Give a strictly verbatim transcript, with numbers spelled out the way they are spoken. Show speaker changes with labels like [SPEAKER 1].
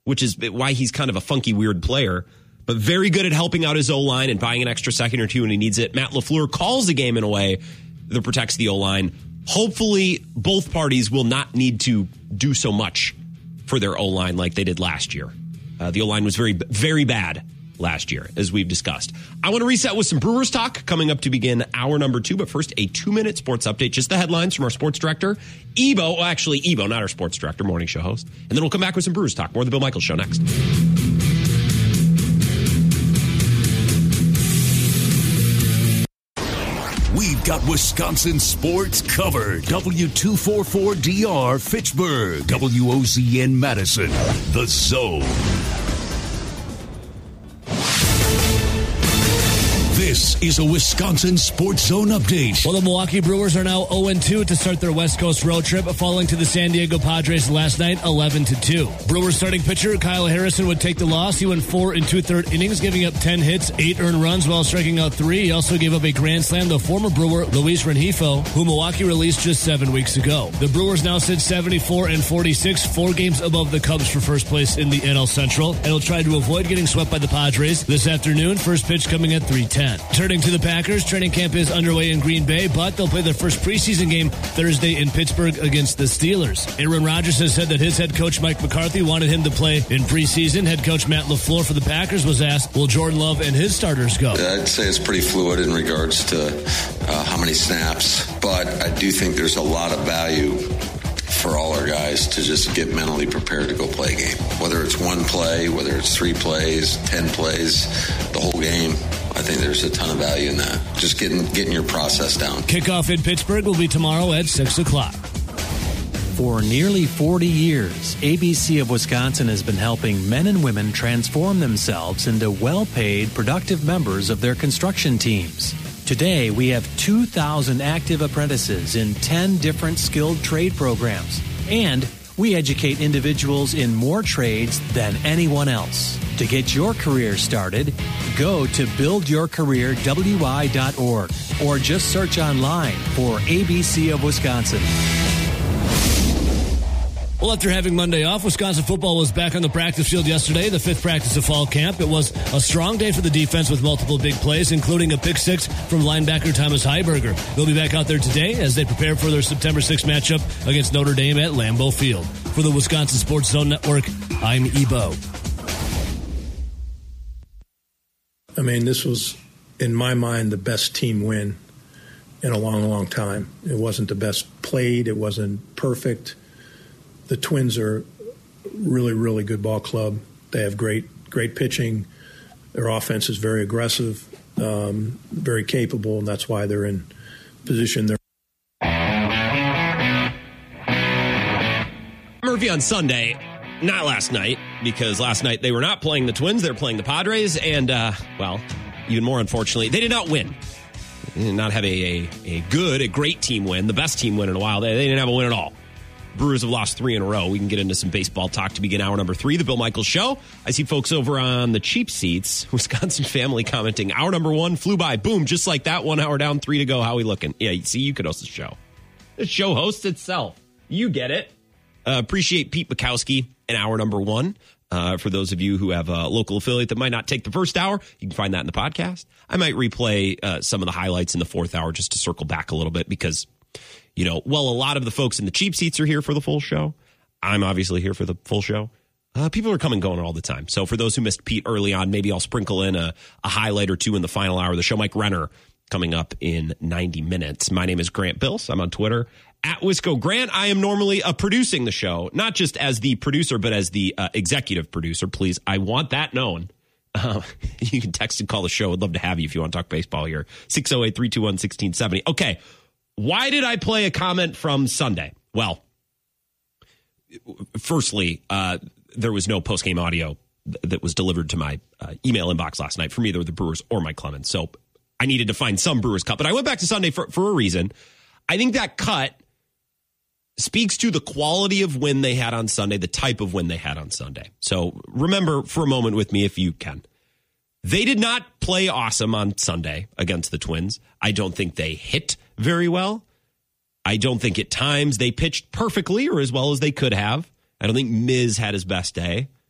[SPEAKER 1] which is why he's kind of a funky, weird player, but very good at helping out his O-line and buying an extra second or two when he needs it. Matt LaFleur calls the game in a way that protects the O-line. Hopefully, both parties will not need to do so much for their O-line like they did last year. Uh, the O-line was very, very bad last year, as we've discussed. I want to reset with some Brewers talk coming up to begin hour number two. But first, a two-minute sports update. Just the headlines from our sports director, Ebo. Well, actually, Ebo, not our sports director, morning show host. And then we'll come back with some Brewers talk. More of the Bill Michaels Show next.
[SPEAKER 2] We've got Wisconsin sports covered. W two forty-four D R Fitchburg. W O Z N Madison. The Zone. This is a Wisconsin Sports Zone update.
[SPEAKER 3] Well, the Milwaukee Brewers are now oh and two to start their West Coast road trip, falling to the San Diego Padres last night, eleven to two. Brewers starting pitcher Kyle Harrison would take the loss. He went four and two-thirds innings, giving up ten hits, eight earned runs while striking out three. He also gave up a grand slam to former Brewer Luis Rengifo, who Milwaukee released just seven weeks ago. The Brewers now sit seventy-four and forty-six, four games above the Cubs for first place in the N L Central, and will try to avoid getting swept by the Padres this afternoon. First pitch coming at three ten. Turning to the Packers, training camp is underway in Green Bay, but they'll play their first preseason game Thursday in Pittsburgh against the Steelers. Aaron Rodgers has said that his head coach Mike McCarthy wanted him to play in preseason. Head coach Matt LaFleur for the Packers was asked, will Jordan Love and his starters go?
[SPEAKER 4] I'd say it's pretty fluid in regards to uh, how many snaps, but I do think there's a lot of value for all our guys to just get mentally prepared to go play a game. Whether it's one play, whether it's three plays, ten plays, the whole game, I think there's a ton of value in that. Just getting getting your process down.
[SPEAKER 3] Kickoff in Pittsburgh will be tomorrow at six o'clock.
[SPEAKER 5] For nearly forty years, A B C of Wisconsin has been helping men and women transform themselves into well-paid, productive members of their construction teams. Today, we have two thousand active apprentices in ten different skilled trade programs, and we educate individuals in more trades than anyone else. To get your career started, go to build your career w i dot org or just search online for A B C of Wisconsin.
[SPEAKER 3] Well, after having Monday off, Wisconsin football was back on the practice field yesterday, the fifth practice of fall camp. It was a strong day for the defense with multiple big plays, including a pick six from linebacker Thomas Heiberger. They'll be back out there today as they prepare for their September sixth matchup against Notre Dame at Lambeau Field. For the Wisconsin Sports Zone Network, I'm Ebo.
[SPEAKER 6] I mean, this was, in my mind, the best team win in a long, long time. It wasn't the best played. It wasn't perfect. The Twins are really, really good ball club. They have great, great pitching. Their offense is very aggressive, um, very capable, and that's why they're in position. They're
[SPEAKER 1] Murphy on Sunday, not last night, because last night they were not playing the Twins. They were playing the Padres, and, uh, well, even more unfortunately, they did not win. They did not have a, a, a good, a great team win, the best team win in a while. They, they didn't have a win at all. Brewers have lost three in a row. We can get into some baseball talk to begin hour number three, the Bill Michaels Show. I see folks over on the cheap seats, Wisconsin family commenting, hour number one flew by. Boom, just like that, one hour down, three to go. How we looking? Yeah, see, you could host the show. The show hosts itself. You get it. Uh, appreciate Pete Bukowski in hour number one. Uh, for those of you who have a local affiliate that might not take the first hour, you can find that in the podcast. I might replay uh, some of the highlights in the fourth hour just to circle back a little bit because, you know, well, a lot of the folks in the cheap seats are here for the full show. I'm obviously here for the full show. Uh, people are coming and going all the time. So for those who missed Pete early on, maybe I'll sprinkle in a, a highlight or two in the final hour of the show. Mike Renner coming up in ninety minutes. My name is Grant Bills. I'm on Twitter at Wisco Grant. I am normally uh, producing the show, not just as the producer, but as the uh, executive producer. Please, I want that known. Uh, you can text and call the show. I'd love to have you if you want to talk baseball here. six oh eight, three two one, one six seven zero. Okay. Why did I play a comment from Sunday? Well, firstly, uh, there was no post-game audio th- that was delivered to my uh, email inbox last night from either the Brewers or Mike Clemens. So I needed to find some Brewers cut. But I went back to Sunday for, for a reason. I think that cut speaks to the quality of win they had on Sunday, the type of win they had on Sunday. So remember for a moment with me if you can. They did not play awesome on Sunday against the Twins. I don't think they hit very well. I don't think at times they pitched perfectly or as well as they could have. I don't think Miz had his best day.